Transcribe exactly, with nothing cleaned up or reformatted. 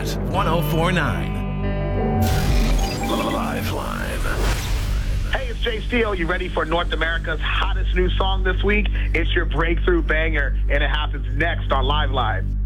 Hot one oh four point nine. Lifeline. Hey, it's Jay Steele. You ready for North America's hottest new song this week? It's your breakthrough banger, and it happens next on Live Live.